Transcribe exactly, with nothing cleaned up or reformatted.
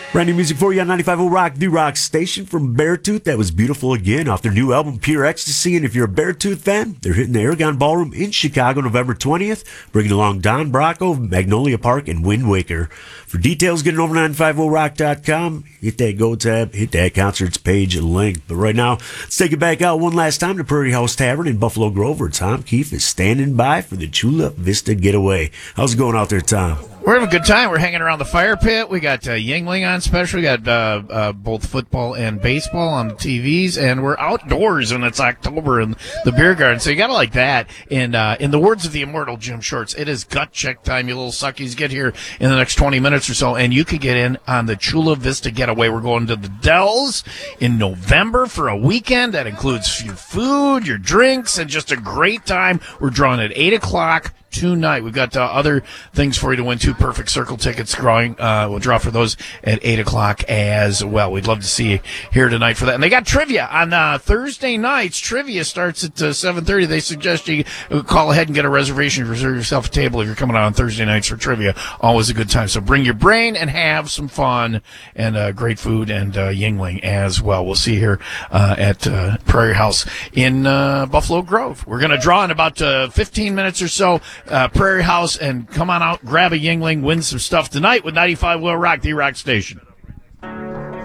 Brand new music for you on ninety-five point oh Rock, the Rock Station from Beartooth. That was Beautiful Again off their new album, Pure Ecstasy. And if you're a Beartooth fan, they're hitting the Aragon Ballroom in Chicago November twentieth, bringing along Don Bracco, Magnolia Park, and Wind Waker. For details, get it over ninety-five oh rock dot com. Hit that Go tab, hit that concerts page link. But right now, let's take it back out one last time to Prairie House Tavern in Buffalo Grove, where Tom Keefe is standing by for the Chula Vista Getaway. How's it going out there, Tom? We're having a good time. We're hanging around the fire pit. We got uh, Yuengling on special. We got uh, uh, both football and baseball on the T Vs, and we're outdoors, and it's October in the beer garden. So you got to like that. And uh, in the words of the immortal Jim Shorts, it is gut check time, you little suckies. Get here in the next twenty minutes or so, and you can get in on the Chula Vista Getaway. We're going to the Dells in November for a weekend. That includes your food, your drinks, and just a great time. We're drawing at eight o'clock. Tonight. We've got uh, other things for you to win. Two Perfect Circle tickets drawing. Uh, we'll draw for those at eight o'clock as well. We'd love to see you here tonight for that. And they got trivia on uh, Thursday nights. Trivia starts at uh, seven thirty. They suggest you call ahead and get a reservation. Reserve yourself a table if you're coming out on Thursday nights for trivia. Always a good time. So bring your brain and have some fun, and uh, great food and uh, Yuengling as well. We'll see you here uh, at uh, Prairie House in uh, Buffalo Grove. We're going to draw in about uh, fifteen minutes or so. Uh, Prairie House, and come on out, grab a Yuengling, win some stuff tonight with ninety-five Will Rock, the Rock Station.